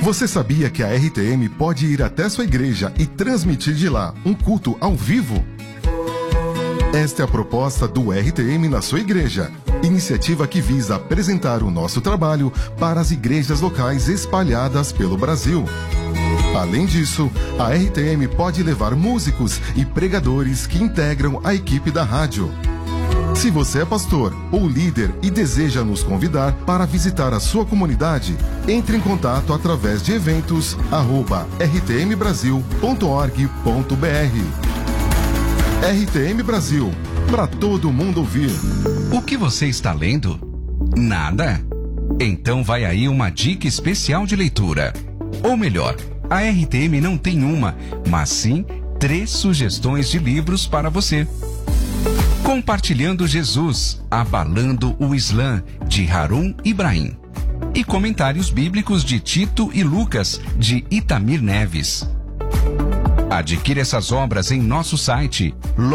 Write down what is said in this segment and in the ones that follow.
Você sabia que a RTM pode ir até sua igreja e transmitir de lá um culto ao vivo? Esta é a proposta do RTM na sua igreja, iniciativa que visa apresentar o nosso trabalho para as igrejas locais espalhadas pelo Brasil. Além disso, a RTM pode levar músicos e pregadores que integram a equipe da rádio. Se você é pastor ou líder e deseja nos convidar para visitar a sua comunidade, entre em contato através de eventos@rtmbrasil.org.br. RTM Brasil, para todo mundo ouvir. O que você está lendo? Nada? Então vai aí uma dica especial de leitura. Ou melhor, a RTM não tem uma, mas sim 3 sugestões de livros para você. Compartilhando Jesus, Abalando o Islã, de Harun Ibrahim. E Comentários Bíblicos de Tito e Lucas, de Itamir Neves. Adquira essas obras em nosso site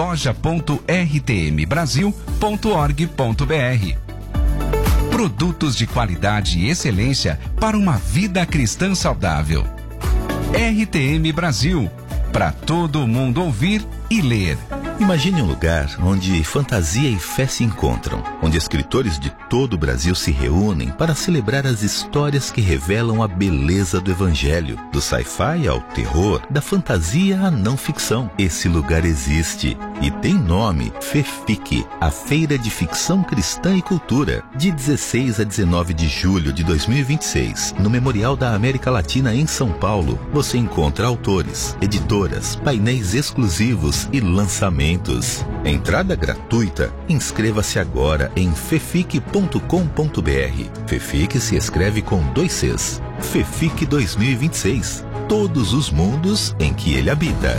loja.rtmbrasil.org.br. Produtos de qualidade e excelência para uma vida cristã saudável. RTM Brasil, para todo mundo ouvir e ler. Imagine um lugar onde fantasia e fé se encontram, onde escritores de todo o Brasil se reúnem para celebrar as histórias que revelam a beleza do Evangelho, do sci-fi ao terror, da fantasia à não ficção. Esse lugar existe e tem nome: FEFIC, a Feira de Ficção Cristã e Cultura, de 16 a 19 de julho de 2026, no Memorial da América Latina em São Paulo. Você encontra autores, editoras, painéis exclusivos e lançamentos. Entrada gratuita. Inscreva-se agora em fefic.com.br. FEFIC se escreve com 2 Cs. FEFIC 2026. Todos os mundos em que ele habita.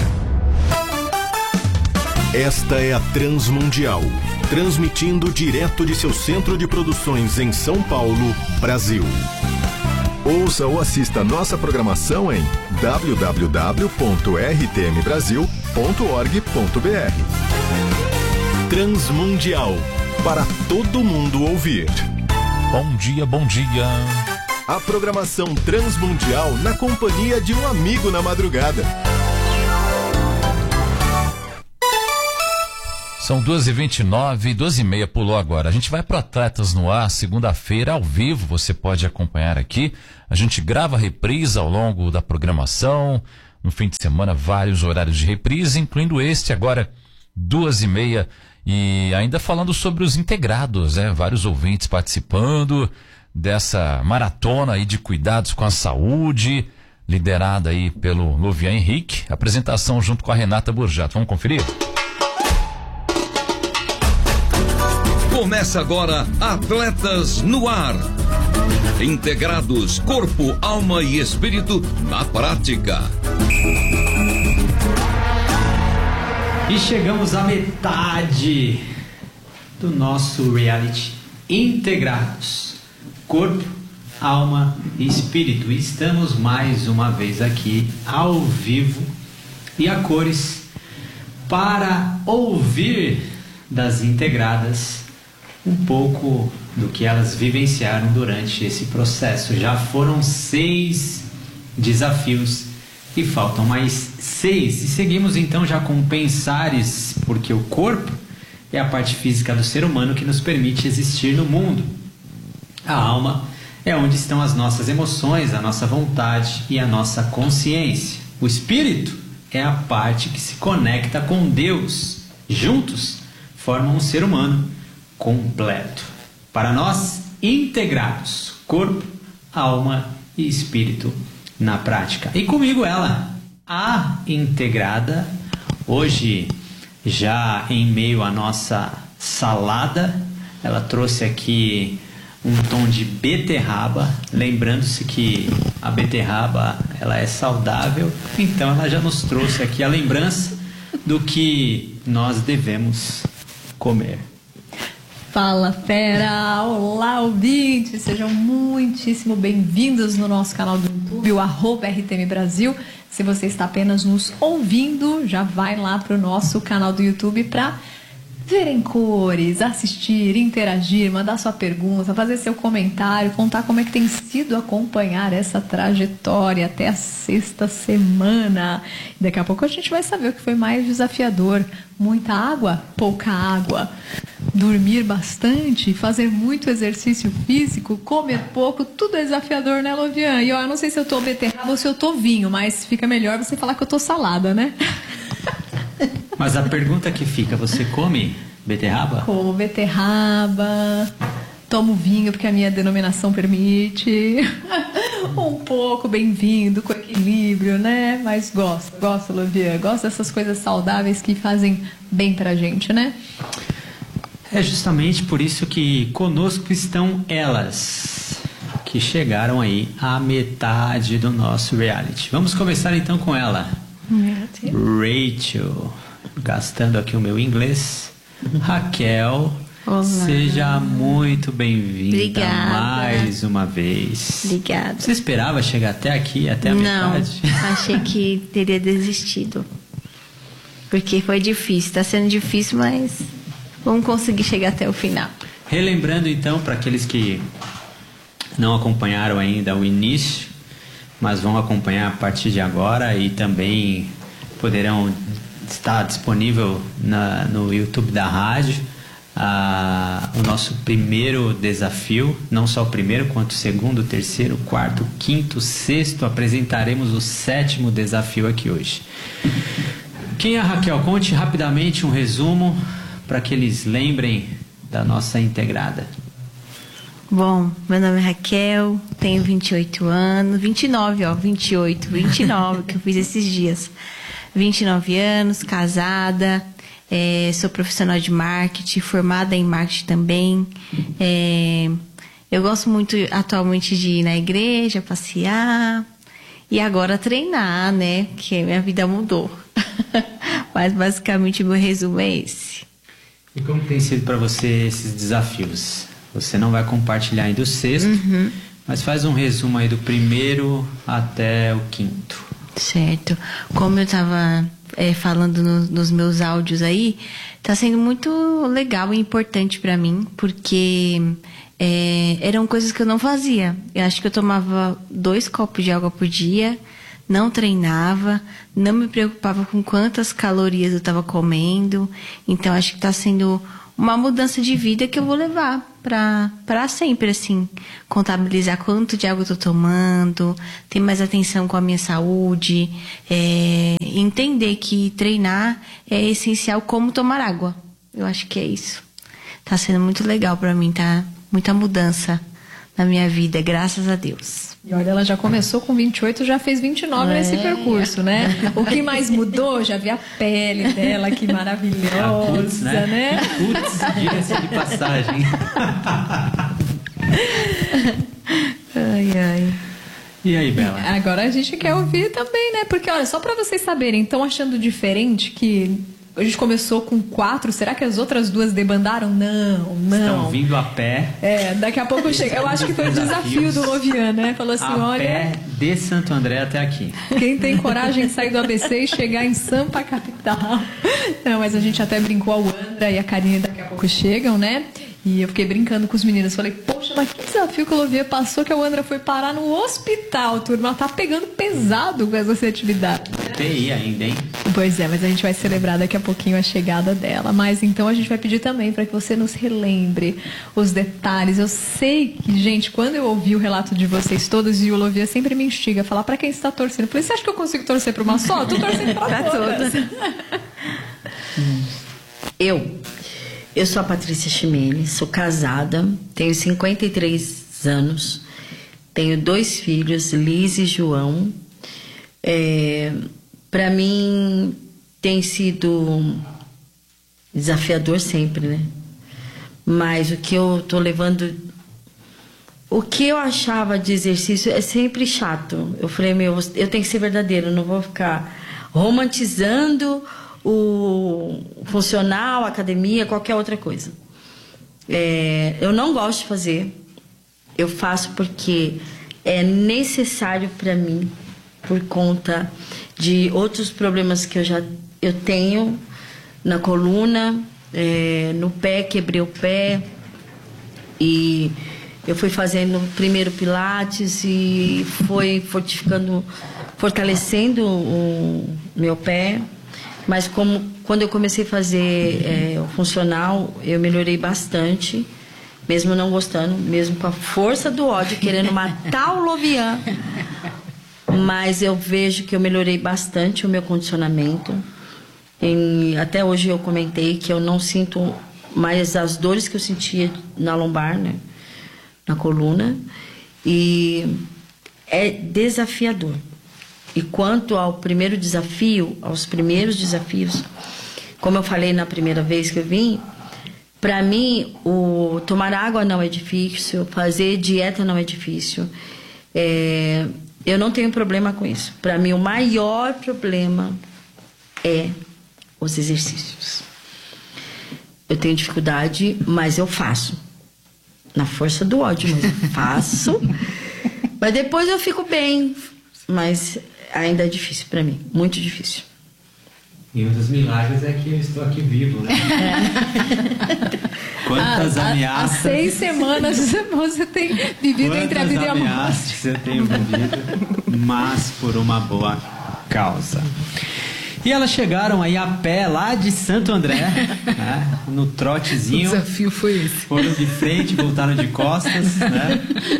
Esta é a Transmundial, transmitindo direto de seu centro de produções em São Paulo, Brasil. Ouça ou assista nossa programação em www.rtmbrasil.org.br. Transmundial, para todo mundo ouvir. Bom dia, bom dia. A programação Transmundial na companhia de um amigo na madrugada. São 2h29, 2h30 pulou agora. A gente vai para Atletas no Ar, segunda-feira, ao vivo, você pode acompanhar aqui. A gente grava reprise ao longo da programação, no fim de semana, vários horários de reprise, incluindo este agora, 2h30. E ainda falando sobre os integrados, né? Vários ouvintes participando dessa maratona aí de cuidados com a saúde, liderada aí pelo Luvian Henrique. Apresentação junto com a Renata Burjato. Vamos conferir? Começa agora Atletas no Ar. Integrados, corpo, alma e espírito na prática. E chegamos à metade do nosso reality Integrados, corpo, alma e espírito. E estamos mais uma vez aqui ao vivo e a cores para ouvir das integradas um pouco do que elas vivenciaram durante esse processo. Já foram 6 desafios e faltam mais 6. E seguimos então já com pensares, porque o corpo é a parte física do ser humano que nos permite existir no mundo. A alma é onde estão as nossas emoções, a nossa vontade e a nossa consciência. O espírito é a parte que se conecta com Deus. Juntos formam um ser humano completo. Para nós, integrados, corpo, alma e espírito na prática. E comigo ela, a integrada, hoje já em meio à nossa salada, ela trouxe aqui um tom de beterraba, lembrando-se que a beterraba ela é saudável, então ela já nos trouxe aqui a lembrança do que nós devemos comer. Fala fera, olá ouvintes, sejam muitíssimo bem-vindos no nosso canal do YouTube, o @RTM Brasil. Se você está apenas nos ouvindo, já vai lá para o nosso canal do YouTube para ver em cores, assistir, interagir, mandar sua pergunta, fazer seu comentário, contar como é que tem sido acompanhar essa trajetória até a 6ª semana. Daqui a pouco a gente vai saber o que foi mais desafiador. Muita água, pouca água, dormir bastante, fazer muito exercício físico, comer pouco, tudo é desafiador, né, Lovian? E eu não sei se eu tô beterraba ou se eu tô vinho, mas fica melhor você falar que eu tô salada, né? Mas a pergunta que fica, você come beterraba? Como beterraba, tomo vinho porque a minha denominação permite. Um pouco, bem-vindo, com equilíbrio, né? Mas gosto, Lovian. Gosto dessas coisas saudáveis que fazem bem pra gente, né? É justamente por isso que conosco estão elas, que chegaram aí à metade do nosso reality. Vamos começar então com ela. Rachel, gastando aqui o meu inglês. Raquel, olá. Seja muito bem-vinda. Obrigada. Mais uma vez. Obrigada. Você esperava chegar até aqui, até a metade? Não, achei que teria desistido. Porque foi difícil, está sendo difícil, mas vamos conseguir chegar até o final. Relembrando então, para aqueles que não acompanharam ainda o início, mas vão acompanhar a partir de agora e também poderão estar disponível no YouTube da rádio o nosso primeiro desafio, não só o primeiro, quanto o segundo, o terceiro, o quarto, o quinto, o sexto. Apresentaremos o 7º desafio aqui hoje. Quem é a Raquel? Conte rapidamente um resumo para que eles lembrem da nossa integrada. Bom, meu nome é Raquel, tenho 28 anos, 29, 29 que eu fiz esses dias. 29 anos, casada, sou profissional de marketing, formada em marketing também. Eu gosto muito atualmente de ir na igreja, passear e agora treinar, né? Que minha vida mudou. Mas basicamente o meu resumo é esse. E como tem sido para você esses desafios? Você não vai compartilhar ainda o 6º, mas faz um resumo aí do 1º até o 5º. Certo. Como eu estava falando nos meus áudios aí, está sendo muito legal e importante para mim, porque eram coisas que eu não fazia. Eu acho que eu tomava 2 copos de água por dia, não treinava, não me preocupava com quantas calorias eu estava comendo. Então acho que está sendo uma mudança de vida que eu vou levar para sempre, assim. Contabilizar quanto de água eu tô tomando, ter mais atenção com a minha saúde, entender que treinar é essencial como tomar água. Eu acho que é isso. Tá sendo muito legal para mim, tá? Muita mudança na minha vida, graças a Deus. E olha, ela já começou com 28, já fez 29 nesse percurso, né? O que mais mudou? Já vi a pele dela, que maravilhosa, Putz, né? Putz, diga-se de passagem. Ai. E aí, Bela? Agora a gente quer ouvir também, né? Porque, olha, só pra vocês saberem, estão achando diferente que a gente começou com 4, será que as outras 2 debandaram? Não. Estão vindo a pé. Daqui a pouco chega. Eu acho que foi o desafio do Lovian, né? Falou assim, olha... pé de Santo André até aqui. Quem tem coragem de sair do ABC e chegar em Sampa Capital. Não, mas a gente até brincou, o Andra e a Karine daqui a pouco chegam, né? E eu fiquei brincando com os meninos. Falei, poxa, mas que desafio que o Lovian passou, que o Andra foi parar no hospital, turma. Ela tá pegando pesado com essa atividade. TI ainda, hein? Pois é, mas a gente vai celebrar daqui a pouquinho a chegada dela. Mas então a gente vai pedir também para que você nos relembre os detalhes. Eu sei que, gente, quando eu ouvi o relato de vocês todos, e o Lovian sempre me instiga a falar para quem está torcendo. Eu falei, você acha que eu consigo torcer para uma só? Eu tô torcendo para todas. Eu sou a Patrícia Ximenes, sou casada, tenho 53 anos, tenho 2 filhos, Liz e João. Para mim tem sido desafiador sempre, né? Mas o que eu tô levando, o que eu achava de exercício é sempre chato. Eu falei, eu tenho que ser verdadeira, eu não vou ficar romantizando o funcional, a academia, qualquer outra coisa. Eu não gosto de fazer, eu faço porque é necessário para mim, por conta de outros problemas que eu tenho na coluna, no pé, quebrei o pé. E eu fui fazendo primeiro pilates e foi fortalecendo o meu pé. Mas quando eu comecei a fazer o funcional, eu melhorei bastante. Mesmo não gostando, mesmo com a força do ódio, querendo matar o Lovian. Mas eu vejo que eu melhorei bastante o meu condicionamento. Até hoje eu comentei que eu não sinto mais as dores que eu sentia na lombar, né? Na coluna. E é desafiador. E quanto ao primeiro desafio, aos primeiros desafios, como eu falei na primeira vez que eu vim, para mim, tomar água não é difícil, fazer dieta não é difícil. Eu não tenho problema com isso. Para mim, o maior problema é os exercícios. Eu tenho dificuldade, mas eu faço. Na força do ódio, mas eu faço. Mas depois eu fico bem. Mas ainda é difícil para mim, muito difícil. E um dos milagres é que eu estou aqui vivo, né? Quantas ameaças... Há 6 semanas você tem vivido entre a vida e a morte. Quantas ameaças eu tenho vivido, mas por uma boa causa. E elas chegaram aí a pé lá de Santo André, né? No trotezinho. O desafio foi esse. Foram de frente, voltaram de costas, né?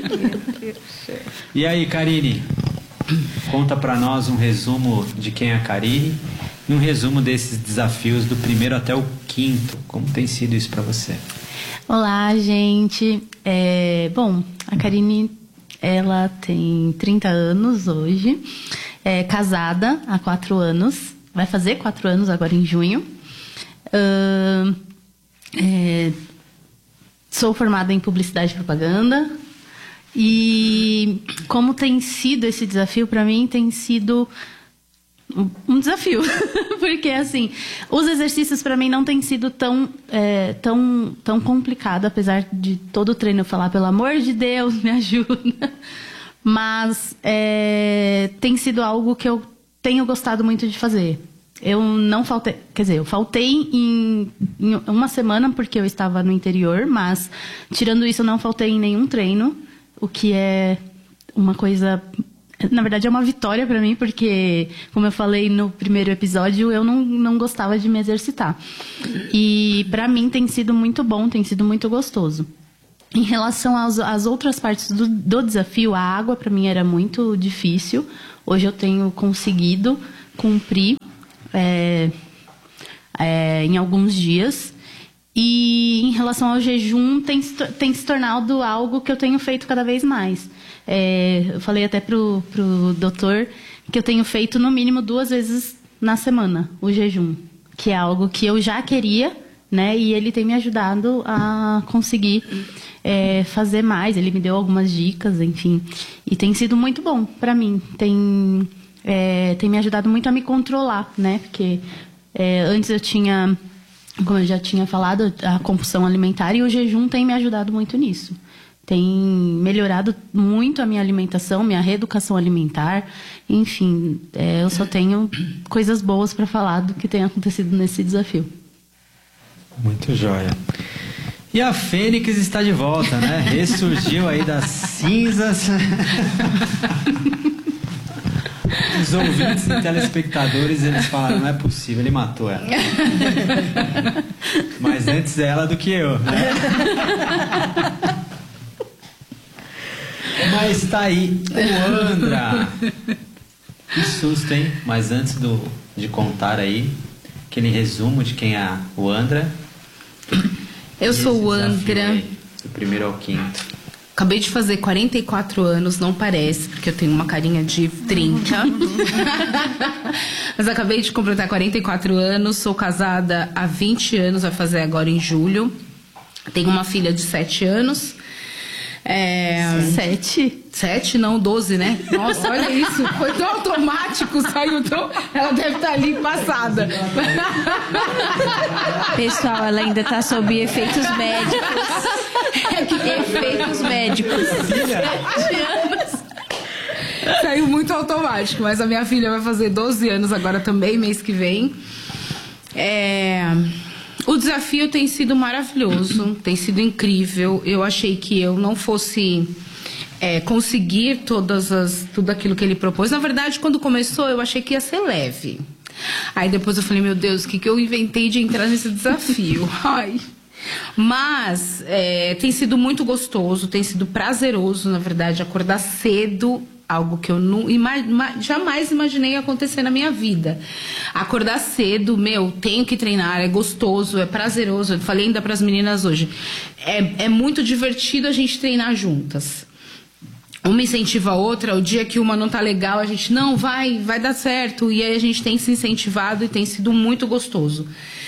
E aí, Karine? Conta pra nós um resumo de quem é a Karine. Um resumo desses desafios do primeiro até o 5º. Como tem sido isso pra você? Olá, gente. Bom, a Karine, ela tem 30 anos hoje. É casada há 4 anos. Vai fazer 4 anos agora em junho. Sou formada em publicidade e propaganda. E como tem sido esse desafio, para mim tem sido um desafio. Porque, assim, os exercícios para mim não tem sido tão complicado, apesar de todo o treino eu falar, pelo amor de Deus, me ajuda. Mas tem sido algo que eu tenho gostado muito de fazer. Eu não faltei, quer dizer, eu faltei em uma semana porque eu estava no interior, mas tirando isso eu não faltei em nenhum treino, o que é uma coisa, na verdade é uma vitória para mim, porque como eu falei no primeiro episódio, eu não gostava de me exercitar. E para mim tem sido muito bom, tem sido muito gostoso. Em relação às outras partes do desafio, a água para mim era muito difícil. Hoje eu tenho conseguido cumprir em alguns dias. E em relação ao jejum, tem se tornado algo que eu tenho feito cada vez mais. Eu falei até pro doutor que eu tenho feito no mínimo 2 vezes na semana o jejum, que é algo que eu já queria, né? E ele tem me ajudado a conseguir fazer mais. Ele me deu algumas dicas, enfim. E tem sido muito bom para mim. Tem me ajudado muito a me controlar, né? Porque antes eu tinha, como eu já tinha falado, a compulsão alimentar, e o jejum tem me ajudado muito nisso. Tem melhorado muito a minha alimentação, minha reeducação alimentar. Enfim, eu só tenho coisas boas para falar do que tem acontecido nesse desafio. Muito jóia. E a Fênix está de volta, né? Ressurgiu aí das cinzas. Os ouvintes e telespectadores, eles falaram, não é possível, ele matou ela. Mas antes ela do que eu, né? Mas tá aí o Andra. Que susto, hein? Mas antes de contar aí aquele resumo de quem é o Andra. Eu sou o Andra. Do primeiro ao 5º. Acabei de fazer 44 anos, não parece, porque eu tenho uma carinha de 30. Mas acabei de completar 44 anos, sou casada há 20 anos, vai fazer agora em julho. Tenho uma filha de 7 anos. 7? Não, 12, né? Nossa, olha isso. Foi tão automático, saiu tão... Ela deve estar ali passada. Pessoal, ela ainda está sob efeitos médicos. Efeitos médicos. 7 anos. Saiu muito automático, mas a minha filha vai fazer 12 anos agora também, mês que vem. O desafio tem sido maravilhoso, tem sido incrível. Eu achei que eu não fosse conseguir tudo aquilo que ele propôs. Na verdade, quando começou, eu achei que ia ser leve. Aí depois eu falei, meu Deus, o que eu inventei de entrar nesse desafio? Ai. Mas tem sido muito gostoso, tem sido prazeroso, na verdade, acordar cedo. Algo que eu jamais imaginei acontecer na minha vida. Acordar cedo, tenho que treinar, é gostoso, é prazeroso. Eu falei ainda para as meninas hoje. É muito divertido a gente treinar juntas. Uma incentiva a outra, o dia que uma não tá legal, a gente, não, vai dar certo. E aí a gente tem se incentivado e tem sido muito gostoso.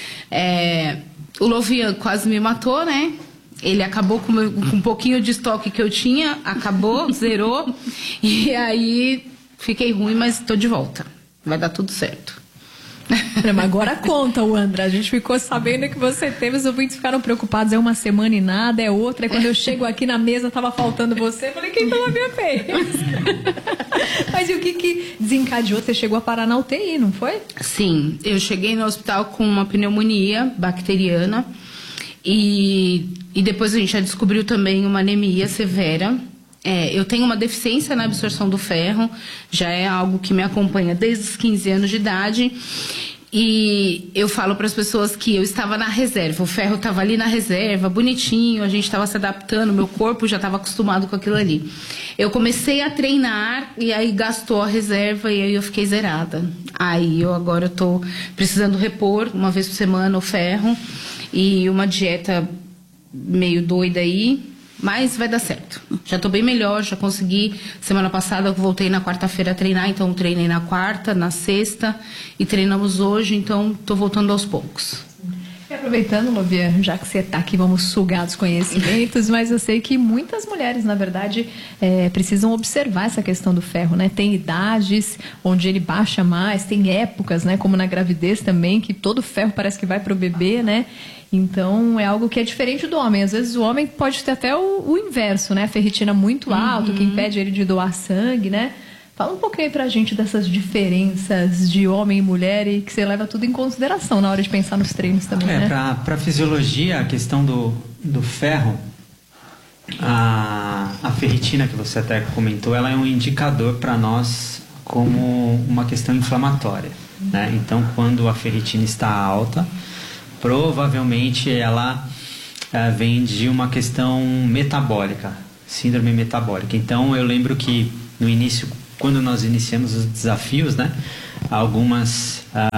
O Lovian quase me matou, né? Ele acabou com um pouquinho de estoque que eu tinha, acabou, zerou. E aí fiquei ruim, mas tô de volta. Vai dar tudo certo. Mas agora conta, Wandra. A gente ficou sabendo que você teve, os ouvintes ficaram preocupados. É uma semana e nada, é outra. E quando eu chego aqui na mesa, tava faltando você. Eu falei, quem pela minha vez? Mas e o que desencadeou? Você chegou a parar na UTI, não foi? Sim, eu cheguei no hospital com uma pneumonia bacteriana. E depois a gente já descobriu também uma anemia severa. Eu tenho uma deficiência na absorção do ferro, já é algo que me acompanha desde os 15 anos de idade. E eu falo para as pessoas que eu estava na reserva, o ferro estava ali na reserva, bonitinho, a gente estava se adaptando, meu corpo já estava acostumado com aquilo ali. Eu comecei a treinar e aí gastou a reserva e aí eu fiquei zerada. Aí agora eu estou precisando repor uma vez por semana o ferro e uma dieta meio doida aí. Mas vai dar certo. Já tô bem melhor, já consegui. Semana passada eu voltei na quarta-feira a treinar, então treinei na quarta, na sexta e treinamos hoje, então tô voltando aos poucos. E aproveitando, Lovian, já que você tá aqui, vamos sugar dos conhecimentos, mas eu sei que muitas mulheres, na verdade, precisam observar essa questão do ferro, né? Tem idades onde ele baixa mais, tem épocas, né? Como na gravidez também, que todo ferro parece que vai pro bebê, né? Então, é algo que é diferente do homem. Às vezes o homem pode ter até o inverso, né? Ferritina muito alta, que impede ele de doar sangue, né? Fala um pouquinho aí pra gente dessas diferenças de homem e mulher e que você leva tudo em consideração na hora de pensar nos treinos também, né? Pra fisiologia, a questão do ferro, a ferritina que você até comentou, ela é um indicador para nós como uma questão inflamatória, né? Então, quando a ferritina está alta, provavelmente ela vem de uma questão metabólica, síndrome metabólica. Então, eu lembro que no início, quando nós iniciamos os desafios, né, algumas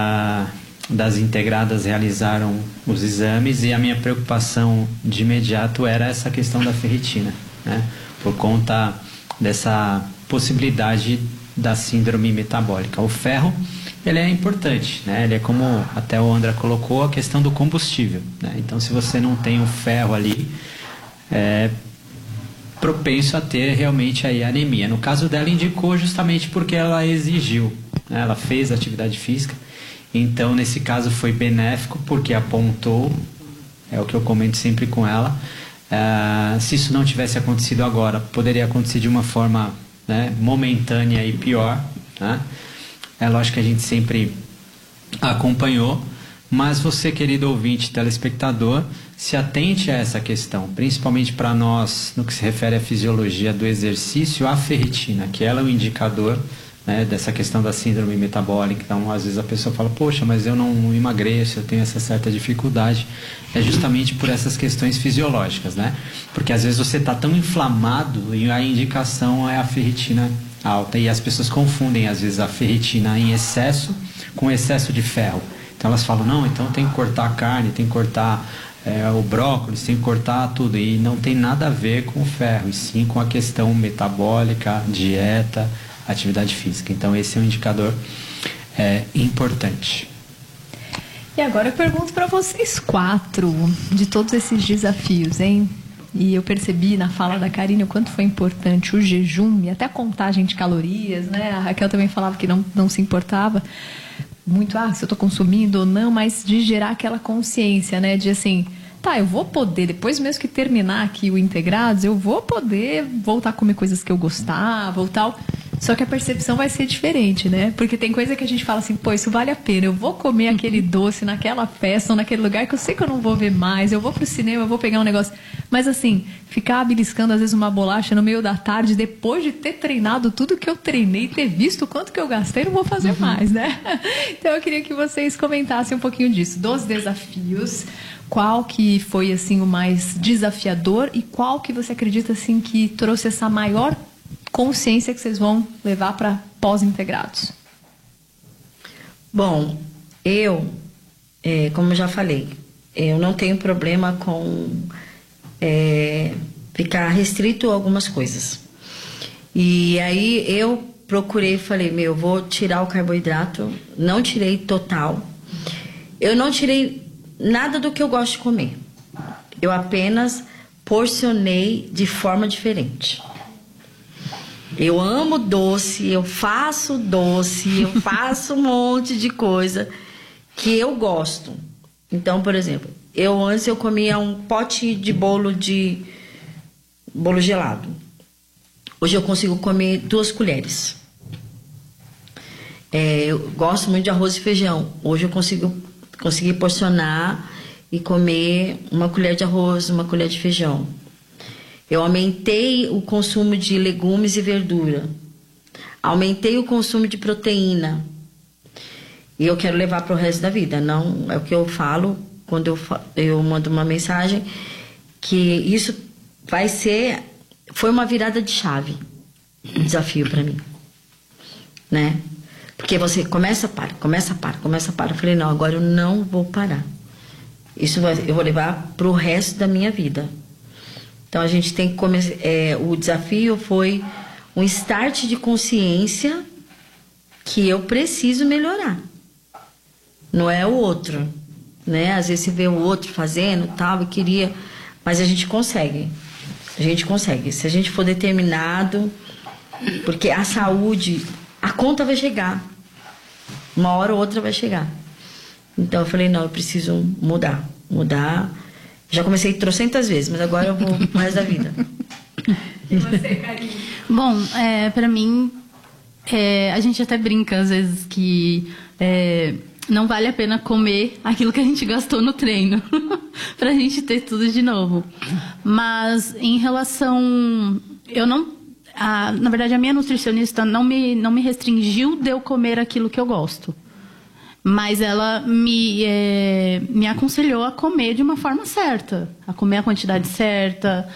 das integradas realizaram os exames e a minha preocupação de imediato era essa questão da ferritina, né, por conta dessa possibilidade da síndrome metabólica. O ferro, ele é importante, né? Ele é, como até o André colocou, a questão do combustível, né? Então, se você não tem o ferro ali, é propenso a ter realmente aí anemia. No caso dela, indicou justamente porque ela exigiu, né? Ela fez atividade física, então nesse caso foi benéfico porque apontou, é o que eu comento sempre com ela, se isso não tivesse acontecido agora, poderia acontecer de uma forma, né, momentânea e pior, né? É lógico que a gente sempre acompanhou, mas você, querido ouvinte, telespectador, se atente a essa questão, principalmente para nós, no que se refere à fisiologia do exercício, a ferritina, que ela é um indicador, né, dessa questão da síndrome metabólica. Então, às vezes a pessoa fala, poxa, mas eu não emagreço, eu tenho essa certa dificuldade. É justamente por essas questões fisiológicas, né? Porque às vezes você está tão inflamado e a indicação é a ferritina alta, e as pessoas confundem às vezes a ferritina em excesso com excesso de ferro. Então elas falam, não, então tem que cortar a carne, tem que cortar o brócolis, tem que cortar tudo, e não tem nada a ver com o ferro, e sim com a questão metabólica, dieta, atividade física. Então esse é um indicador importante. E agora eu pergunto para vocês quatro, de todos esses desafios, hein? E eu percebi na fala da Karine o quanto foi importante o jejum e até a contagem de calorias, né? A Raquel também falava que não se importava muito, se eu estou consumindo ou não, mas de gerar aquela consciência, né? De assim, tá, eu vou poder, depois mesmo que terminar aqui o Integrados, eu vou poder voltar a comer coisas que eu gostava ou tal. Só que a percepção vai ser diferente, né? Porque tem coisa que a gente fala assim, pô, isso vale a pena. Eu vou comer aquele doce naquela festa ou naquele lugar que eu sei que eu não vou ver mais. Eu vou pro cinema, eu vou pegar um negócio. Mas assim, ficar beliscando às vezes uma bolacha no meio da tarde, depois de ter treinado tudo que eu treinei, ter visto o quanto que eu gastei, não vou fazer mais, né? Então eu queria que vocês comentassem um pouquinho disso. Dos desafios, qual que foi assim o mais desafiador e qual que você acredita assim que trouxe essa maior consciência que vocês vão levar para pós-integrados? Bom, como eu já falei, eu não tenho problema com ficar restrito a algumas coisas. E aí eu procurei e falei, vou tirar o carboidrato. Não tirei total. Eu não tirei nada do que eu gosto de comer. Eu apenas porcionei de forma diferente. Eu amo doce, eu faço um monte de coisa que eu gosto. Então, por exemplo, antes eu comia um pote de bolo gelado. Hoje eu consigo comer 2 colheres. Eu gosto muito de arroz e feijão. Hoje eu consegui porcionar e comer 1 colher de arroz, 1 colher de feijão. Eu aumentei o consumo de legumes e verdura. Aumentei o consumo de proteína. E eu quero levar para o resto da vida. Não é o que eu falo quando eu mando uma mensagem, que isso foi uma virada de chave. Um desafio para mim. Né? Porque você começa, para. Eu falei, não, agora eu não vou parar. Eu vou levar para o resto da minha vida. Então a gente tem que começar. O desafio foi um start de consciência que eu preciso melhorar. Não é o outro, né? Às vezes você vê o outro fazendo tal e queria, mas a gente consegue. Se a gente for determinado, porque a saúde, a conta vai chegar. Uma hora ou outra vai chegar. Então eu falei, não, eu preciso mudar. Já comecei 300 vezes, mas agora eu vou pro resto da vida. E você, Karine? Bom, pra mim, a gente até brinca às vezes que não vale a pena comer aquilo que a gente gastou no treino pra gente ter tudo de novo. Mas em relação... na verdade, a minha nutricionista não me restringiu de eu comer aquilo que eu gosto. Mas ela me aconselhou a comer de uma forma certa, a comer a quantidade certa,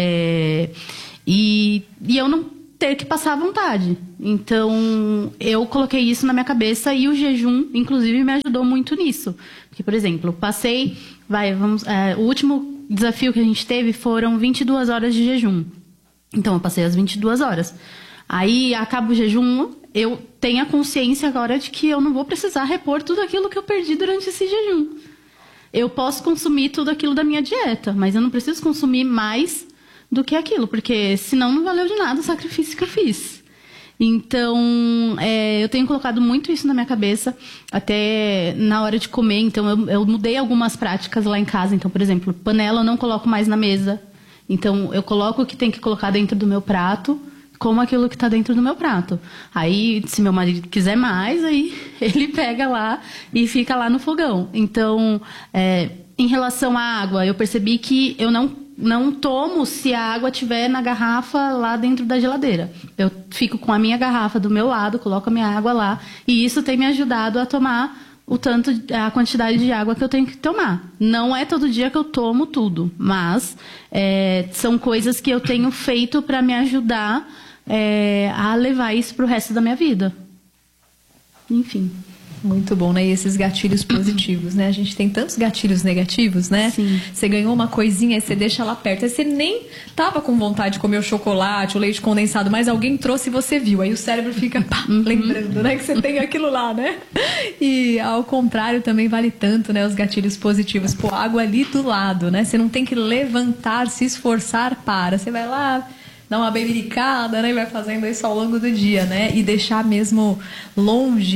e eu não ter que passar à vontade. Então, eu coloquei isso na minha cabeça e o jejum, inclusive, me ajudou muito nisso. Porque, por exemplo, passei... o último desafio que a gente teve foram 22 horas de jejum. Então, eu passei as 22 horas. Aí, acaba o jejum, eu tenho a consciência agora de que eu não vou precisar repor tudo aquilo que eu perdi durante esse jejum. Eu posso consumir tudo aquilo da minha dieta, mas eu não preciso consumir mais do que aquilo, porque senão não valeu de nada o sacrifício que eu fiz. Então, eu tenho colocado muito isso na minha cabeça, até na hora de comer. Então, eu mudei algumas práticas lá em casa. Então, por exemplo, panela eu não coloco mais na mesa. Então, eu coloco o que tem que colocar dentro do meu prato, como aquilo que está dentro do meu prato. Aí, se meu marido quiser mais, aí ele pega lá e fica lá no fogão. Então, em relação à água, eu percebi que eu não tomo se a água estiver na garrafa lá dentro da geladeira. Eu fico com a minha garrafa do meu lado, coloco a minha água lá, e isso tem me ajudado a tomar a quantidade de água que eu tenho que tomar. Não é todo dia que eu tomo tudo, mas são coisas que eu tenho feito para me ajudar a levar isso para o resto da minha vida. Enfim. Muito bom, né? E esses gatilhos positivos, né? A gente tem tantos gatilhos negativos, né? Sim. Você ganhou uma coisinha, aí você deixa lá perto. Aí você nem tava com vontade de comer o chocolate, o leite condensado, mas alguém trouxe e você viu. Aí o cérebro fica lembrando, né? Que você tem aquilo lá, né? E ao contrário também vale tanto, né? Os gatilhos positivos. Pô, água ali do lado, né? Você não tem que levantar, se esforçar para. Você vai lá... dá uma bebericada, né? E vai fazendo isso ao longo do dia, né? E deixar mesmo longe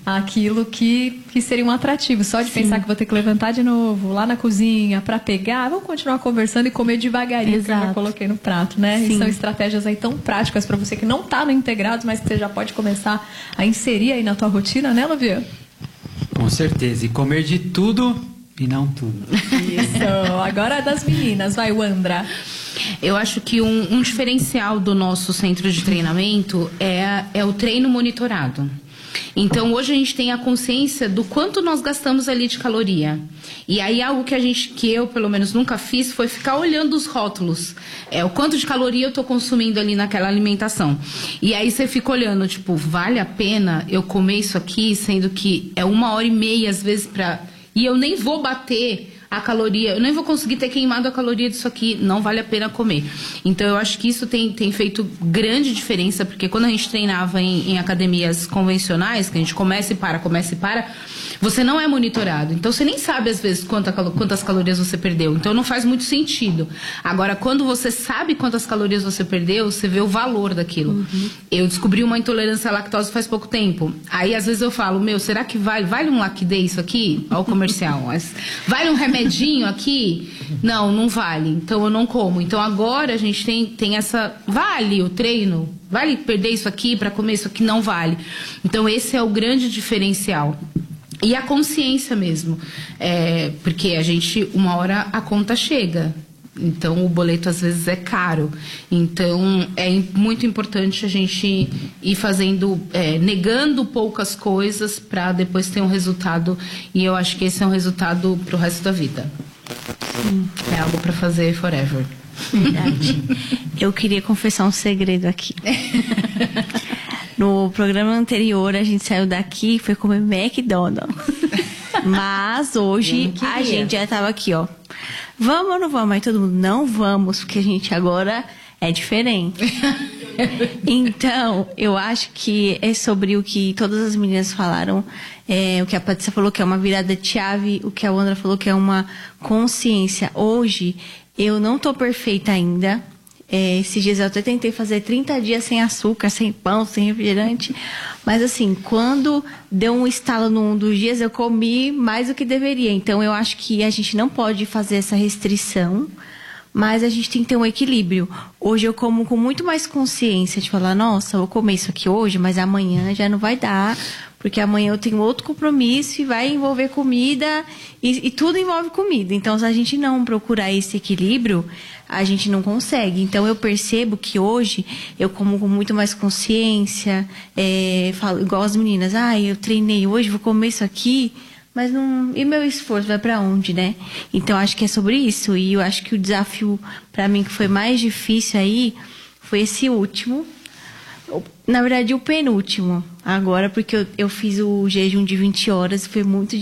aquilo que seria um atrativo. Só de pensar que vou ter que levantar de novo lá na cozinha para pegar, vamos continuar conversando e comer devagarinho, que eu já coloquei no prato, né? E são estratégias aí tão práticas para você que não tá no Integrados, mas que você já pode começar a inserir aí na tua rotina, né, Luvian? Com certeza. E comer de tudo e não tudo. Isso. Agora das meninas. Vai, Wandra. Eu acho que um diferencial do nosso centro de treinamento é o treino monitorado. Então, hoje a gente tem a consciência do quanto nós gastamos ali de caloria. E aí, algo que eu, pelo menos, nunca fiz foi ficar olhando os rótulos. O quanto de caloria eu tô consumindo ali naquela alimentação. E aí, você fica olhando, tipo, vale a pena eu comer isso aqui, sendo que é 1h30, às vezes, e eu nem vou bater a caloria, eu nem vou conseguir ter queimado a caloria disso aqui, não vale a pena comer. Então eu acho que isso tem feito grande diferença, porque quando a gente treinava em academias convencionais, que a gente começa e para, você não é monitorado. Então você nem sabe às vezes quantas calorias você perdeu. Então não faz muito sentido. Agora, quando você sabe quantas calorias você perdeu, você vê o valor daquilo. Eu descobri uma intolerância à lactose faz pouco tempo. Aí às vezes eu falo, será que vale um Lactidê isso aqui? Olha o comercial. Mas vale um remedinho aqui? Não vale. Então eu não como. Então agora a gente tem essa... Vale o treino? Vale perder isso aqui para comer isso aqui? Não vale. Então esse é o grande diferencial. E a consciência mesmo. Porque a gente, uma hora a conta chega. Então o boleto às vezes é caro. Então é muito importante a gente ir fazendo, negando poucas coisas para depois ter um resultado. E eu acho que esse é um resultado pro resto da vida. É algo para fazer forever. Verdade. Eu queria confessar um segredo aqui. No programa anterior, a gente saiu daqui e foi comer McDonald's. Mas hoje a gente já tava aqui, ó. Vamos ou não vamos? Aí todo mundo, não vamos, porque a gente agora é diferente. Então, eu acho que é sobre o que todas as meninas falaram. O que a Patrícia falou que é uma virada de chave, o que a Wandra falou que é uma consciência. Hoje, eu não tô perfeita ainda. Esses dias eu até tentei fazer 30 dias sem açúcar, sem pão, sem refrigerante. Mas assim, quando deu um estalo num dos dias, eu comi mais do que deveria. Então eu acho que a gente não pode fazer essa restrição, mas a gente tem que ter um equilíbrio. Hoje eu como com muito mais consciência de falar, nossa, eu vou comer isso aqui hoje, mas amanhã já não vai dar, porque amanhã eu tenho outro compromisso e vai envolver comida, e tudo envolve comida. Então, se a gente não procurar esse equilíbrio, a gente não consegue. Então, eu percebo que hoje eu como com muito mais consciência, falo igual as meninas, eu treinei hoje, vou comer isso aqui, mas não... E meu esforço vai pra onde, né? Então, acho que é sobre isso. E eu acho que o desafio, pra mim, que foi mais difícil aí, foi esse último. Na verdade, o penúltimo. Agora, porque eu fiz o jejum de 20 horas e foi muito